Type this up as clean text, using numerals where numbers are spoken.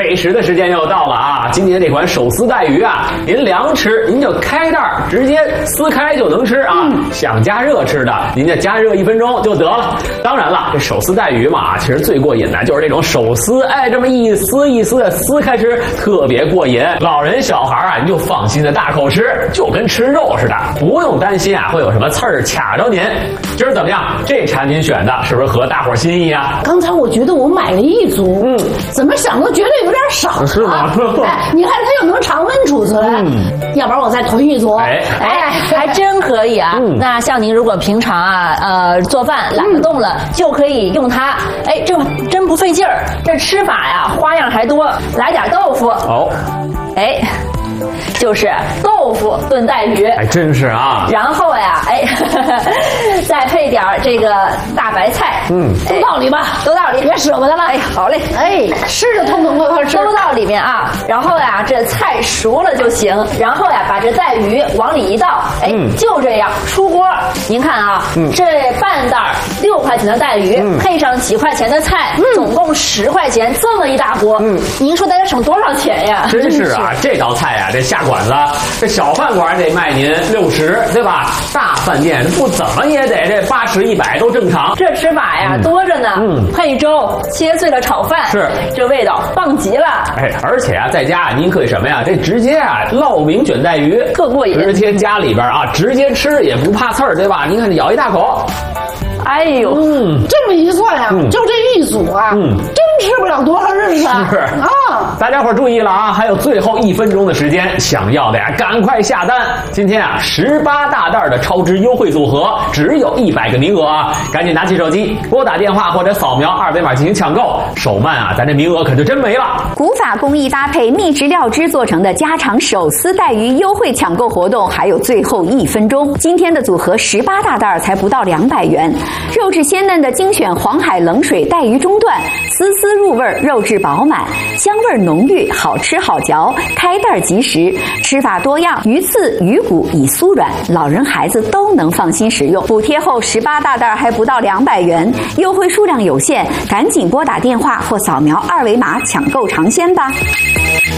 美食的时间又到了啊！今天这款手撕带鱼啊，您凉吃您就开袋直接撕开就能吃啊。想加热吃的，您就加热1分钟就得了。当然了，这手撕带鱼嘛，其实最过瘾的就是这种手撕，哎，这么一丝一丝的撕开吃，特别过瘾。老人小孩啊，你就放心的大口吃，就跟吃肉似的，不用担心啊会有什么刺儿卡着您。今儿怎么样？这产品选的是不是合大伙心意啊？ 刚才我觉得我买了1组，怎么想都觉得有点少， 是吗？ 哎，你看它又能常温储存，要不然我再囤1组。 哎，还真可以啊。那像您如果平常啊，做饭懒得动了，就可以用它。哎，这真不费劲儿。这吃法呀，花样还多。来点豆腐。哦，哎。就是豆腐炖带鱼， 还真是啊。 然后呀，哎，再配点这个大白菜， 都到里吧， 都到里， 别舍不得了。 哎，好嘞， 哎，吃着痛痛快快吃， 都到里面啊。然后呀，这菜熟了就行。然后呀，把这带鱼往里一倒，哎，就这样出锅。您看啊，这半袋6块钱的带鱼，配上几块钱的菜，总共10块钱，这么一大锅，您说大家省多少钱呀？ 真是啊，这道菜呀，这下馆子，这小饭馆得卖您60，对吧？大饭店不怎么也得这80、100都正常。 这吃法呀多着呢，配粥，切碎了炒饭， 是这味道棒极了。 哎，而且啊，在家您可以什么呀？这直接啊烙饼卷带鱼， 特过瘾。 直接家里边啊，直接吃也不怕刺儿，对吧？您看，咬一大口。 哎呦， 这么一算呀，就这1组啊，真吃不了多少日子啊！ 大家伙注意了啊，还有最后1分钟的时间，想要的呀，赶快下单！今天啊，18大袋的超值优惠组合，只有100个名额啊，赶紧拿起手机拨打电话或者扫描2维码进行抢购，手慢啊，咱这名额可就真没了。 古法工艺搭配秘制料汁做成的家常手撕带鱼优惠抢购活动，还有最后1分钟。今天的组合18大袋才不到200元。肉质鲜嫩的精选黄海冷水带鱼中段，丝丝入味，肉质饱满，香味浓郁，好吃好嚼，开袋即食。吃法多样，鱼刺、鱼骨已酥软，老人孩子都能放心食用。补贴后18大袋还不到200元，优惠数量有限，赶紧拨打电话或扫描2维码抢购尝鲜吧。